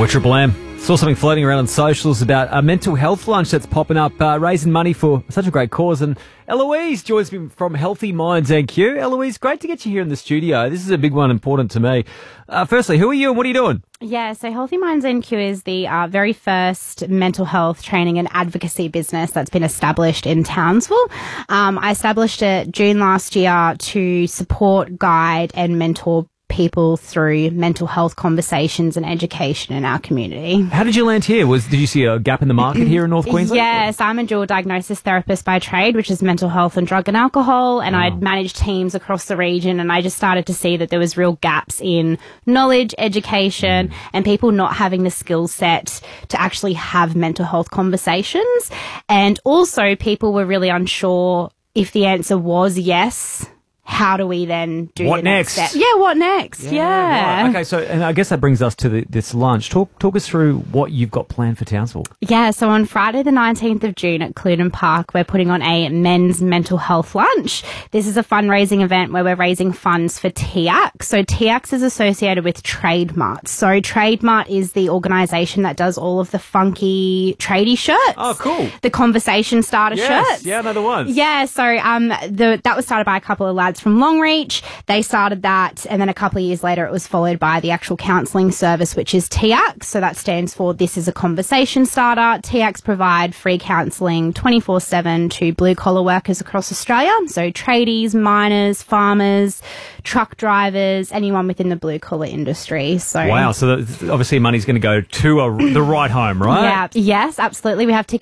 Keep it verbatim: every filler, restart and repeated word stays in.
We're Triple M. Saw something floating around on socials about a mental health lunch that's popping up, uh, raising money for such a great cause. And Eloise joins me from Healthy Minds N Q. Eloise, great to get you here in the studio. This is a big one, important to me. Uh, firstly, who are you and what are you doing? Yeah, so Healthy Minds N Q is the uh, very first mental health training and advocacy business that's been established in Townsville. Um, I established it June last year to support, guide and mentor people through mental health conversations and education in our community. How did you land here? Was Did you see a gap in the market here in North Queensland? Yes, I'm a dual diagnosis therapist by trade, which is mental health and drug and alcohol, and oh. I'd managed teams across the region, and I just started to see that there was real gaps in knowledge, education, mm. and people not having the skill set to actually have mental health conversations. And also people were really unsure if the answer was yes, how do we then do what the next? next step? Yeah, what next? Yeah. yeah. Right. Okay, so and I guess that brings us to the, this lunch. Talk talk us through what you've got planned for Townsville. Yeah, so on Friday the nineteenth of June at Clunan Park, we're putting on a men's mental health lunch. This is a fundraising event where we're raising funds for T A C. So T A C is associated with Trademart. So Trademart is the organisation that does all of the funky tradie shirts. Oh, cool. The conversation starter yes. shirts. Yeah, another one. Yeah, so um, the that was started by a couple of lads from Longreach. They started that, and then a couple of years later it was followed by the actual counselling service, which is T A C. So that stands for This is a Conversation Starter. T A C provide free counselling twenty-four seven to blue-collar workers across Australia. So tradies, miners, farmers, truck drivers, anyone within the blue-collar industry. So wow, so that, obviously money's going to go to a, the right home, right? Yeah, yes, absolutely. We have tickets